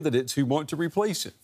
candidates who want to replace him?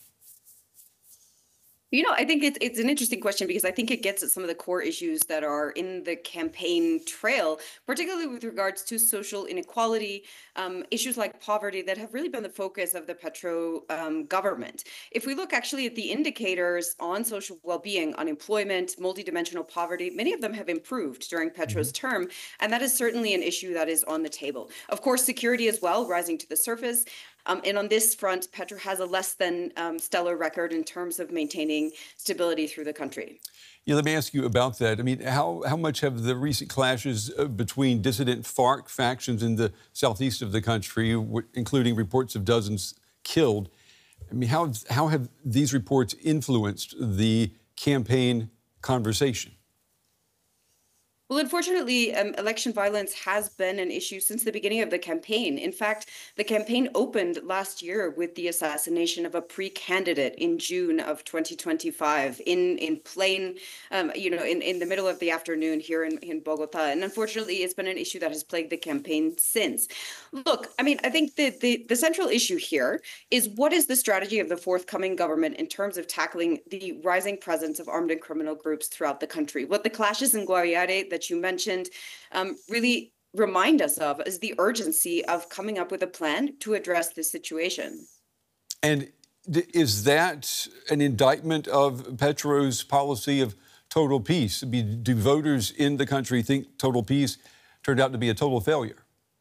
I think it's an interesting question because I think it gets at some of the core issues that are in the campaign trail, particularly with regards to social inequality, issues like poverty that have really been the focus of the Petro government. If we look actually at the indicators on social well-being, unemployment, multidimensional poverty, many of them have improved during Petro's term, and that is certainly an issue that is on the table. Of course, security as well, rising to the surface. And on this front, Petro has a less than stellar record in terms of maintaining stability through the country. Yeah, let me ask you about that. I mean, how much have the recent clashes between dissident FARC factions in the southeast of the country, including reports of dozens killed, I mean, how have these reports influenced the campaign conversation? Well, unfortunately, election violence has been an issue since the beginning of the campaign. In fact, the campaign opened last year with the assassination of a pre-candidate in June of 2025 in plain, in the middle of the afternoon here in Bogota. And unfortunately, it's been an issue that has plagued the campaign since. Look, I mean, I think the central issue here is what is the strategy of the forthcoming government in terms of tackling the rising presence of armed and criminal groups throughout the country. What the clashes in Guaviare that you mentioned really remind us of is the urgency of coming up with a plan to address this situation. And is that an indictment of Petro's policy of total peace? I mean, do voters in the country think total peace turned out to be a total failure?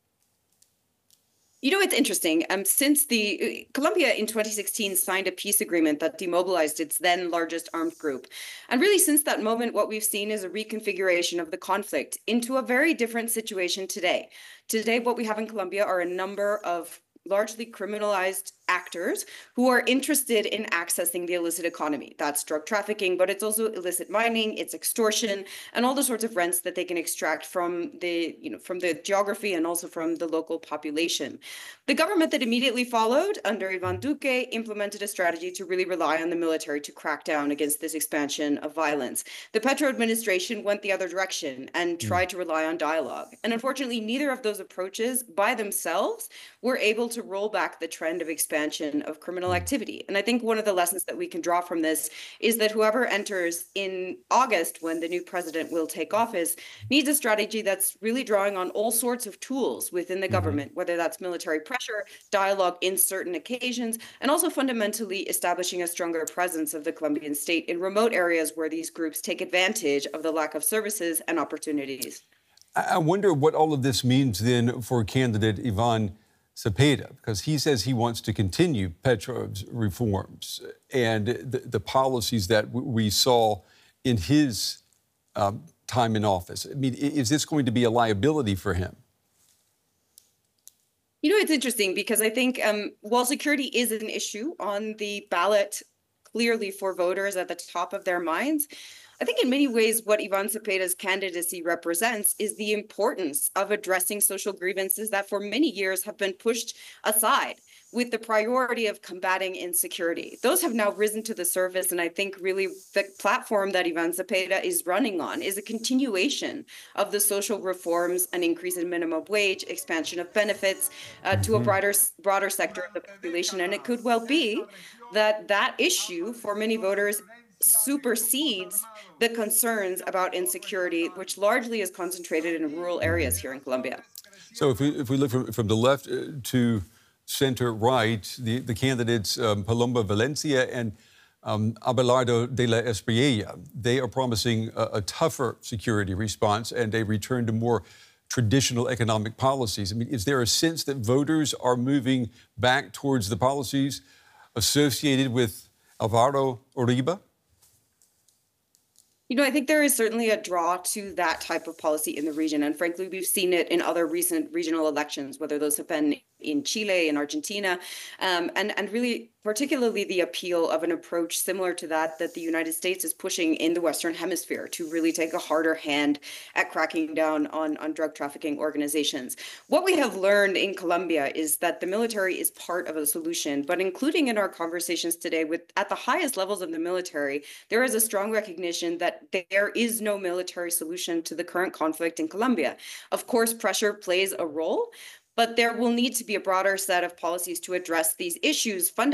It's interesting. Since the Colombia in 2016 signed a peace agreement that demobilized its then largest armed group. And really, since that moment, what we've seen is a reconfiguration of the conflict into a very different situation today. Today, what we have in Colombia are a number of largely criminalized actors who are interested in accessing the illicit economy. That's drug trafficking, but it's also illicit mining, it's extortion, and all the sorts of rents that they can extract from the geography and also from the local population. The government that immediately followed under Ivan Duque implemented a strategy to really rely on the military to crack down against this expansion of violence. The Petro administration went the other direction and tried to rely on dialogue. And unfortunately, neither of those approaches by themselves were able to roll back the trend of expansion of criminal activity. And I think one of the lessons that we can draw from this is that whoever enters in August, when the new president will take office, needs a strategy that's really drawing on all sorts of tools within the government, whether that's military pressure, dialogue in certain occasions, and also fundamentally establishing a stronger presence of the Colombian state in remote areas where these groups take advantage of the lack of services and opportunities. I wonder what all of this means then for candidate Ivan Cepeda, because he says he wants to continue Petro's reforms and the policies that we saw in his time in office. I mean, is this going to be a liability for him? It's interesting because I think while security is an issue on the ballot, clearly for voters at the top of their minds, I think in many ways what Ivan Cepeda's candidacy represents is the importance of addressing social grievances that for many years have been pushed aside with the priority of combating insecurity. Those have now risen to the surface, and I think really the platform that Ivan Cepeda is running on is a continuation of the social reforms, an increase in minimum wage, expansion of benefits to a broader sector of the population. And it could well be that issue for many voters supersedes the concerns about insecurity, which largely is concentrated in rural areas here in Colombia. So if we look from the left to center right, the candidates Paloma Valencia and Abelardo de la Espriella, they are promising a tougher security response and a return to more traditional economic policies. I mean, is there a sense that voters are moving back towards the policies associated with Alvaro Uribe? I think there is certainly a draw to that type of policy in the region. And frankly, we've seen it in other recent regional elections, whether those have been in Chile, in Argentina, and really particularly the appeal of an approach similar to that the United States is pushing in the Western Hemisphere to really take a harder hand at cracking down on drug trafficking organizations. What we have learned in Colombia is that the military is part of a solution, but including in our conversations today at the highest levels of the military, there is a strong recognition that there is no military solution to the current conflict in Colombia. Of course, pressure plays a role, but there will need to be a broader set of policies to address these issues fundamentally